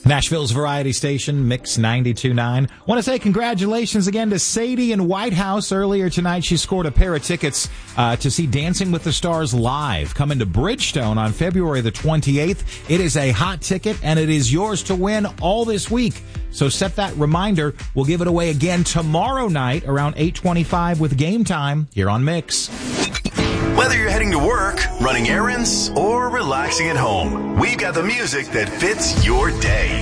Nashville's variety station, Mix 92.9. Want to say congratulations again to Sadie in White House. Earlier tonight, she scored a pair of tickets to see Dancing with the Stars live. Coming to Bridgestone on February the 28th. It is a hot ticket, and it is yours to win all this week. So set that reminder. We'll give it away again tomorrow night around 8:25 with Game Time here on Mix. Whether you're heading to work, running errands, or relaxing at home, we've got the music that fits your day.